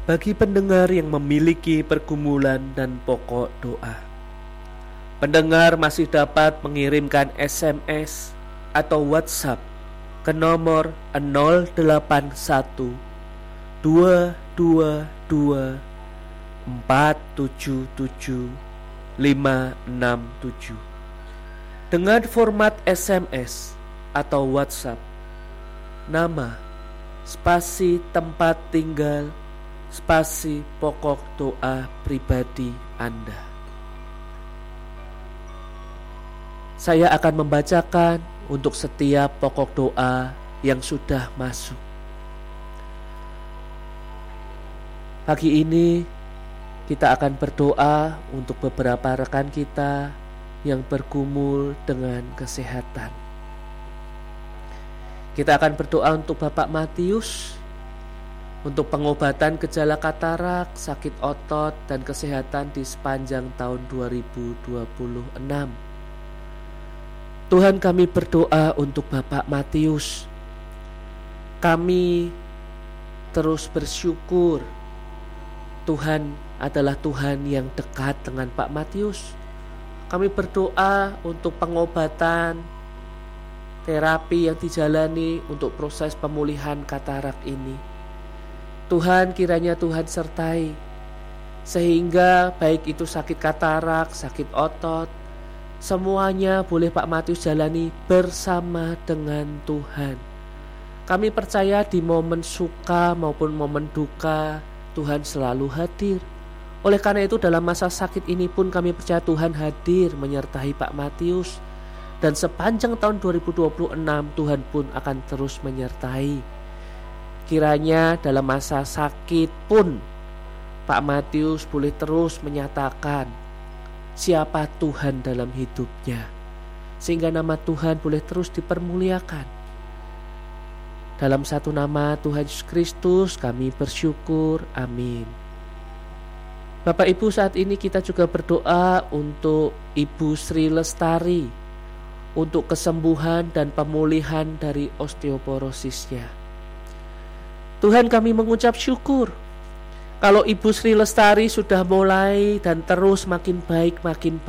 Bagi pendengar yang memiliki pergumulan dan pokok doa, pendengar masih dapat mengirimkan SMS atau WhatsApp ke nomor 081 222 477 567 dengan format SMS atau WhatsApp, nama, spasi tempat tinggal, spasi pokok doa pribadi Anda. Saya akan membacakan untuk setiap pokok doa yang sudah masuk. Pagi ini kita akan berdoa untuk beberapa rekan kita yang bergumul dengan kesehatan. Kita akan berdoa untuk Bapak Matius, untuk pengobatan gejala katarak, sakit otot, dan kesehatan di sepanjang tahun 2026. Tuhan, kami berdoa untuk Bapak Matius. Kami terus bersyukur Tuhan adalah Tuhan yang dekat dengan Pak Matius. Kami berdoa untuk pengobatan, terapi yang dijalani untuk proses pemulihan katarak ini. Tuhan, kiranya Tuhan sertai, sehingga baik itu sakit katarak, sakit otot, semuanya boleh Pak Matius jalani bersama dengan Tuhan. Kami percaya di momen suka maupun momen duka, Tuhan selalu hadir. Oleh karena itu dalam masa sakit ini pun kami percaya Tuhan hadir menyertai Pak Matius. Dan sepanjang tahun 2026 Tuhan pun akan terus menyertai. Kiranya dalam masa sakit pun Pak Matius boleh terus menyatakan siapa Tuhan dalam hidupnya, sehingga nama Tuhan boleh terus dipermuliakan. Dalam satu nama Tuhan Yesus Kristus kami bersyukur, amin. Bapak Ibu, saat ini kita juga berdoa untuk Ibu Sri Lestari, untuk kesembuhan dan pemulihan dari osteoporosisnya. Tuhan, kami mengucap syukur kalau Ibu Sri Lestari sudah mulai dan terus makin baik.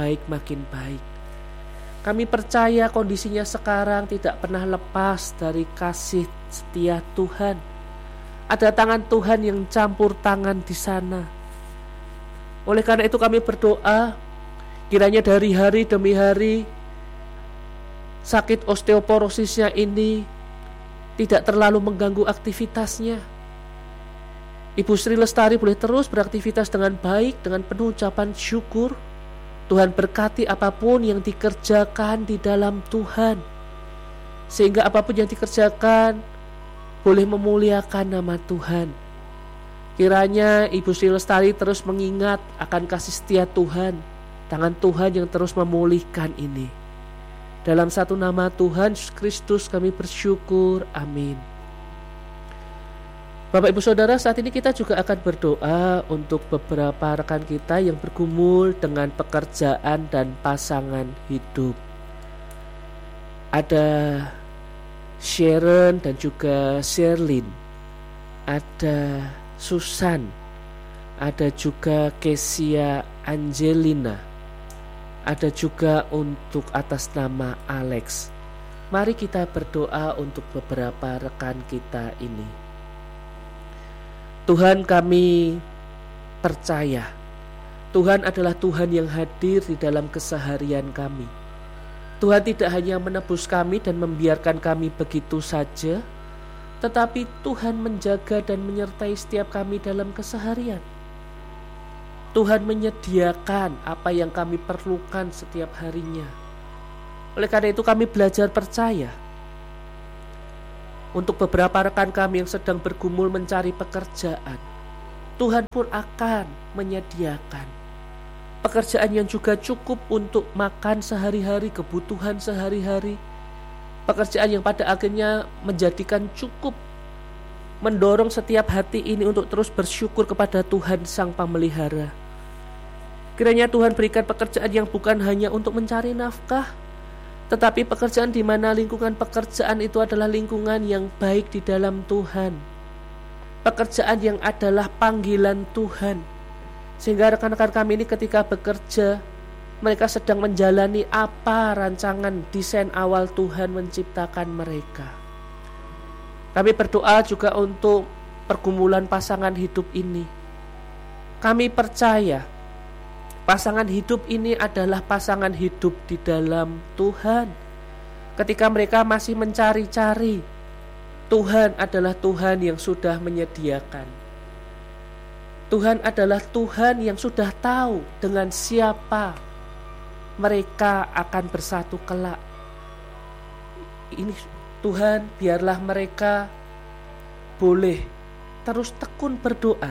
Kami percaya kondisinya sekarang tidak pernah lepas dari kasih setia Tuhan. Ada tangan Tuhan yang campur tangan di sana. Oleh karena itu kami berdoa, kiranya dari hari demi hari sakit osteoporosisnya ini tidak terlalu mengganggu aktivitasnya. Ibu Sri Lestari boleh terus beraktivitas dengan baik, dengan penuh ucapan syukur. Tuhan berkati apapun yang dikerjakan di dalam Tuhan, sehingga apapun yang dikerjakan boleh memuliakan nama Tuhan. Kiranya Ibu Sri Lestari terus mengingat akan kasih setia Tuhan, tangan Tuhan yang terus memulihkan ini. Dalam satu nama Tuhan Yesus Kristus kami bersyukur, amin. Bapak Ibu Saudara, saat ini kita juga akan berdoa untuk beberapa rekan kita yang bergumul dengan pekerjaan dan pasangan hidup. Ada Sharon dan juga Sherlyn, ada Susan, ada juga Kesia Angelina, ada juga untuk atas nama Alex. Mari kita berdoa untuk beberapa rekan kita ini. Tuhan, kami percaya Tuhan adalah Tuhan yang hadir di dalam keseharian kami. Tuhan tidak hanya menebus kami dan membiarkan kami begitu saja, tetapi Tuhan menjaga dan menyertai setiap kami dalam keseharian. Tuhan menyediakan apa yang kami perlukan setiap harinya. Oleh karena itu kami belajar percaya. Untuk beberapa rekan kami yang sedang bergumul mencari pekerjaan, Tuhan pun akan menyediakan pekerjaan yang juga cukup untuk makan sehari-hari, kebutuhan sehari-hari. Pekerjaan yang pada akhirnya menjadikan cukup, mendorong setiap hati ini untuk terus bersyukur kepada Tuhan Sang Pemelihara. Kiranya Tuhan berikan pekerjaan yang bukan hanya untuk mencari nafkah, tetapi pekerjaan di mana lingkungan pekerjaan itu adalah lingkungan yang baik di dalam Tuhan. pekerjaan yang adalah panggilan Tuhan. Sehingga rekan-rekan kami ini ketika bekerja, mereka sedang menjalani apa rancangan desain awal Tuhan menciptakan mereka. Kami berdoa juga untuk pergumulan pasangan hidup ini. Kami percaya pasangan hidup ini adalah pasangan hidup di dalam Tuhan. Ketika mereka masih mencari-cari, Tuhan adalah Tuhan yang sudah menyediakan. Tuhan adalah Tuhan yang sudah tahu dengan siapa mereka akan bersatu kelak. Ini Tuhan, biarlah mereka boleh terus tekun berdoa,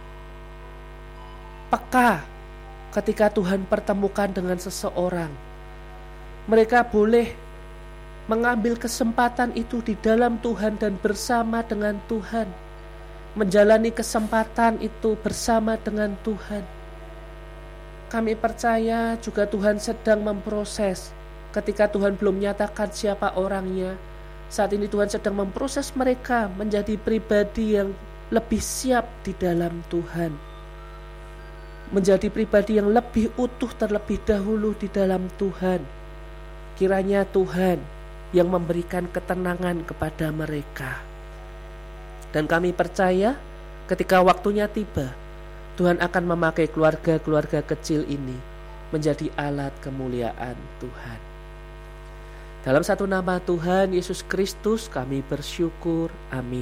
peka ketika Tuhan pertemukan dengan seseorang. Mereka boleh mengambil kesempatan itu di dalam Tuhan dan bersama dengan Tuhan, menjalani kesempatan itu bersama dengan Tuhan. Kami percaya juga Tuhan sedang memproses. Ketika Tuhan belum menyatakan siapa orangnya, saat ini Tuhan sedang memproses mereka menjadi pribadi yang lebih siap di dalam Tuhan, menjadi pribadi yang lebih utuh terlebih dahulu di dalam Tuhan. Kiranya Tuhan yang memberikan ketenangan kepada mereka. Dan kami percaya ketika waktunya tiba, Tuhan akan memakai keluarga-keluarga kecil ini menjadi alat kemuliaan Tuhan. Dalam satu nama Tuhan Yesus Kristus kami bersyukur. Amin.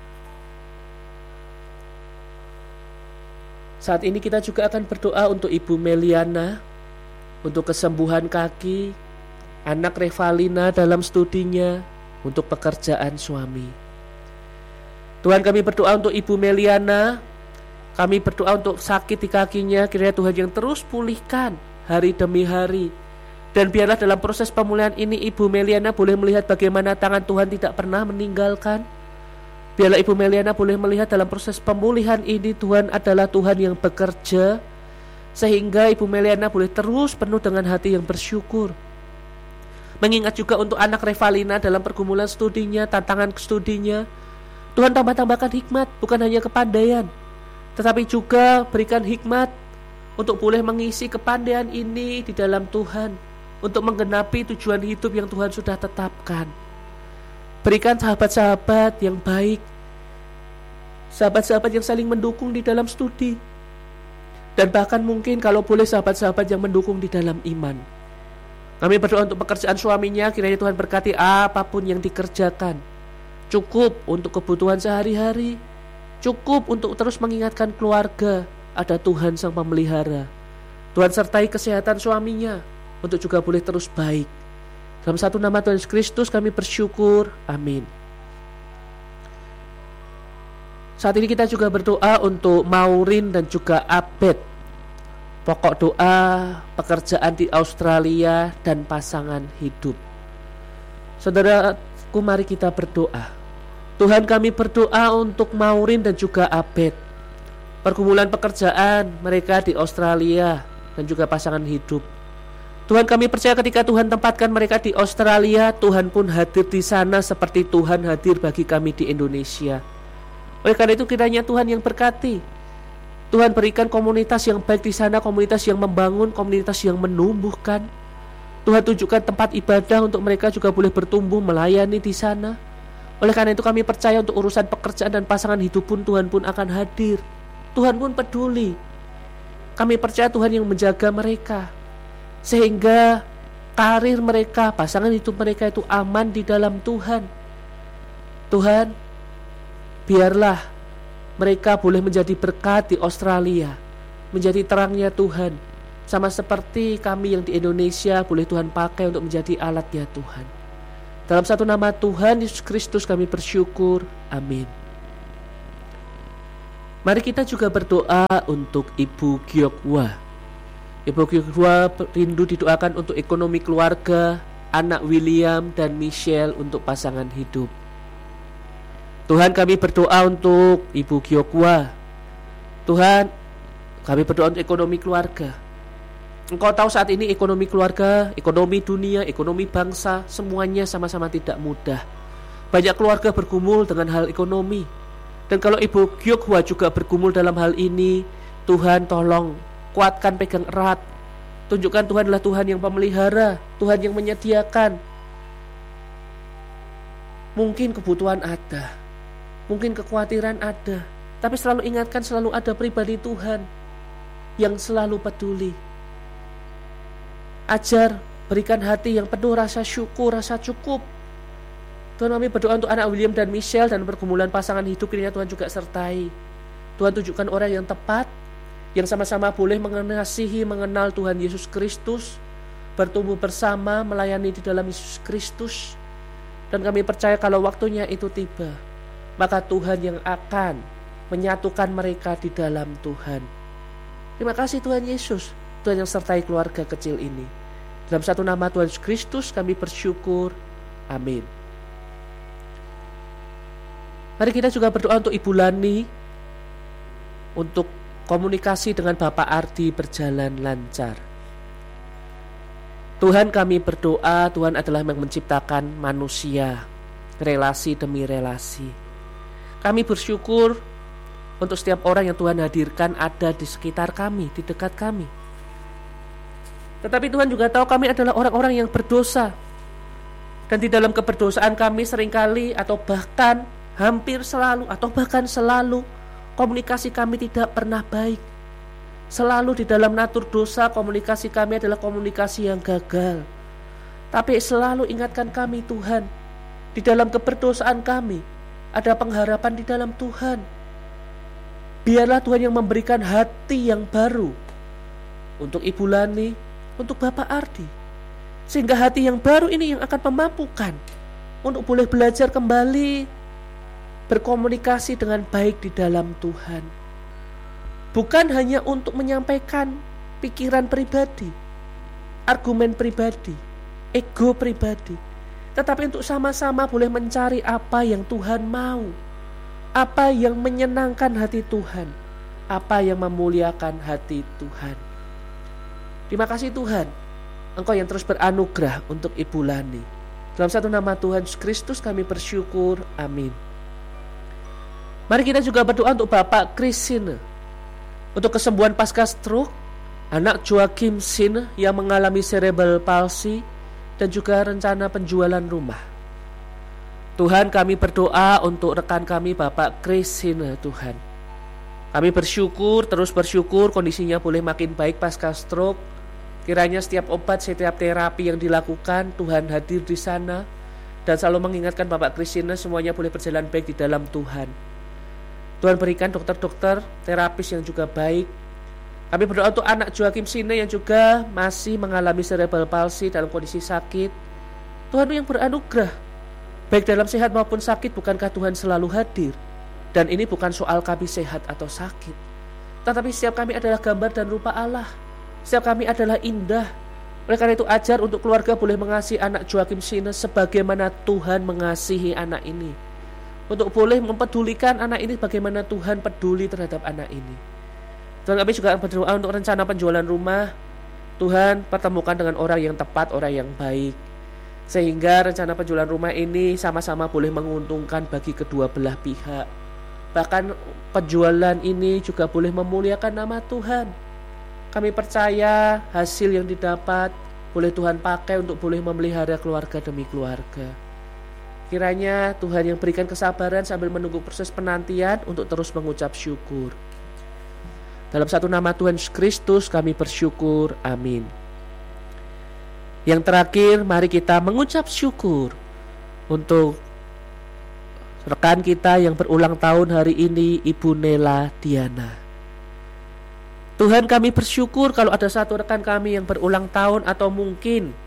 Saat ini kita juga akan berdoa untuk Ibu Meliana, untuk kesembuhan kaki, anak Revalina dalam studinya, untuk pekerjaan suami. Tuhan, kami berdoa untuk Ibu Meliana. Kami berdoa untuk sakit di kakinya, kiranya Tuhan yang terus pulihkan hari demi hari. Dan biarlah dalam proses pemulihan ini Ibu Meliana boleh melihat bagaimana tangan Tuhan tidak pernah meninggalkan. Biarlah Ibu Meliana boleh melihat dalam proses pemulihan ini Tuhan adalah Tuhan yang bekerja, sehingga Ibu Meliana boleh terus penuh dengan hati yang bersyukur. Mengingat juga untuk anak Revalina dalam pergumulan studinya, tantangan studinya, Tuhan tambah-tambahkan hikmat, bukan hanya kepandaian, tetapi juga berikan hikmat untuk boleh mengisi kepandaian ini di dalam Tuhan, untuk menggenapi tujuan hidup yang Tuhan sudah tetapkan. Berikan sahabat-sahabat yang baik, sahabat-sahabat yang saling mendukung di dalam studi, dan bahkan mungkin kalau boleh sahabat-sahabat yang mendukung di dalam iman. Kami berdoa untuk pekerjaan suaminya, kiranya Tuhan berkati apapun yang dikerjakan, cukup untuk kebutuhan sehari-hari, cukup untuk terus mengingatkan keluarga ada Tuhan Sang Pemelihara. Tuhan sertai kesehatan suaminya untuk juga boleh terus baik. Dalam satu nama Tuhan Yesus Kristus kami bersyukur. Amin. Saat ini kita juga berdoa untuk Maureen dan juga Abed. Pokok doa pekerjaan di Australia dan pasangan hidup. Saudaraku, mari kita berdoa. Tuhan, kami berdoa untuk Maureen dan juga Abed. Pergumulan pekerjaan mereka di Australia dan juga pasangan hidup. Tuhan, kami percaya ketika Tuhan tempatkan mereka di Australia, Tuhan pun hadir di sana seperti Tuhan hadir bagi kami di Indonesia. Oleh karena itu kiranya Tuhan yang berkati. Tuhan berikan komunitas yang baik di sana, komunitas yang membangun, komunitas yang menumbuhkan. Tuhan tunjukkan tempat ibadah untuk mereka juga boleh bertumbuh melayani di sana. Oleh karena itu kami percaya untuk urusan pekerjaan dan pasangan hidup pun Tuhan pun akan hadir. Tuhan pun peduli. Kami percaya Tuhan yang menjaga mereka, sehingga karir mereka, pasangan hidup mereka itu aman di dalam Tuhan. Tuhan, biarlah mereka boleh menjadi berkat di Australia, menjadi terangnya Tuhan, sama seperti kami yang di Indonesia boleh Tuhan pakai untuk menjadi alatnya Tuhan. Dalam satu nama Tuhan Yesus Kristus kami bersyukur. Amin. Mari kita juga berdoa untuk Ibu Gyokwa. Ibu Gyokwa rindu didoakan untuk ekonomi keluarga, anak William dan Michelle untuk pasangan hidup. Tuhan, kami berdoa untuk Ibu Gyokwa. Tuhan, kami berdoa untuk ekonomi keluarga. Engkau tahu saat ini ekonomi keluarga, ekonomi dunia, ekonomi bangsa, semuanya sama-sama tidak mudah. Banyak keluarga bergumul dengan hal ekonomi. Dan kalau Ibu Gyokhwa juga bergumul dalam hal ini, Tuhan tolong kuatkan, pegang erat. Tunjukkan Tuhan adalah Tuhan yang pemelihara, Tuhan yang menyediakan. Mungkin kebutuhan ada, mungkin kekhawatiran ada, tapi selalu ingatkan, selalu ada pribadi Tuhan yang selalu peduli. Ajar, berikan hati yang penuh rasa syukur, rasa cukup. Tuhan, kami berdoa untuk anak William dan Michelle dan pergumulan pasangan hidup, kiranya Tuhan juga sertai. Tuhan, tunjukkan orang yang tepat, yang sama-sama boleh mengasihi, mengenal Tuhan Yesus Kristus, bertumbuh bersama, melayani di dalam Yesus Kristus. Dan kami percaya kalau waktunya itu tiba, maka Tuhan yang akan menyatukan mereka di dalam Tuhan. Terima kasih Tuhan Yesus, Tuhan yang sertai keluarga kecil ini. Dalam satu nama Tuhan Yesus Kristus kami bersyukur. Amin. Mari kita juga berdoa untuk Ibu Lani, untuk komunikasi dengan Bapak Ardi berjalan lancar. Tuhan, kami berdoa, Tuhan adalah yang menciptakan manusia, relasi demi relasi. Kami bersyukur untuk setiap orang yang Tuhan hadirkan ada di sekitar kami, di dekat kami. Tetapi Tuhan juga tahu kami adalah orang-orang yang berdosa. Dan di dalam keberdosaan kami seringkali atau bahkan hampir selalu atau bahkan selalu komunikasi kami tidak pernah baik. Selalu di dalam natur dosa komunikasi kami adalah komunikasi yang gagal. Tapi selalu ingatkan kami Tuhan, di dalam keberdosaan kami ada pengharapan di dalam Tuhan. Biarlah Tuhan yang memberikan hati yang baru untuk Ibu Lani, untuk Bapak Ardi, sehingga hati yang baru ini yang akan memampukan untuk boleh belajar kembali berkomunikasi dengan baik di dalam Tuhan. Bukan hanya untuk menyampaikan pikiran pribadi, argumen pribadi, ego pribadi, tetapi untuk sama-sama boleh mencari apa yang Tuhan mau, apa yang menyenangkan hati Tuhan, apa yang memuliakan hati Tuhan. Terima kasih Tuhan, Engkau yang terus beranugerah untuk Ibu Lani. Dalam satu nama Tuhan Yesus Kristus kami bersyukur. Amin. Mari kita juga berdoa untuk Bapak Chris Sine, untuk kesembuhan pasca stroke, anak Joachim Sine yang mengalami cerebral palsy, dan juga rencana penjualan rumah. Tuhan, kami berdoa untuk rekan kami Bapak Chris Sine. Tuhan, kami bersyukur, terus bersyukur kondisinya boleh makin baik pasca stroke. Kiranya setiap obat, setiap terapi yang dilakukan, Tuhan hadir di sana dan selalu mengingatkan Bapak Chris Sine semuanya boleh berjalan baik di dalam Tuhan. Tuhan berikan dokter-dokter, terapis yang juga baik. Kami berdoa untuk anak Joachim Sine yang juga masih mengalami cerebral palsy dalam kondisi sakit. Tuhan yang beranugerah, baik dalam sehat maupun sakit. Bukankah Tuhan selalu hadir? Dan ini bukan soal kami sehat atau sakit, tetapi setiap kami adalah gambar dan rupa Allah. Setiap kami adalah indah. Oleh karena itu ajar untuk keluarga boleh mengasihi anak Joachim Sine sebagaimana Tuhan mengasihi anak ini. Untuk boleh mempedulikan anak ini bagaimana Tuhan peduli terhadap anak ini. Tuhan, kami juga berdoa untuk rencana penjualan rumah. Tuhan, pertemukan dengan orang yang tepat, orang yang baik, sehingga rencana penjualan rumah ini sama-sama boleh menguntungkan bagi kedua belah pihak. Bahkan penjualan ini juga boleh memuliakan nama Tuhan. Kami percaya hasil yang didapat boleh Tuhan pakai untuk boleh memelihara keluarga demi keluarga. Kiranya Tuhan yang berikan kesabaran sambil menunggu proses penantian untuk terus mengucap syukur. Dalam satu nama Tuhan Yesus Kristus kami bersyukur. Amin. Yang terakhir, mari kita mengucap syukur untuk rekan kita yang berulang tahun hari ini, Ibu Nela Diana. Tuhan, kami bersyukur kalau ada satu rekan kami yang berulang tahun atau mungkin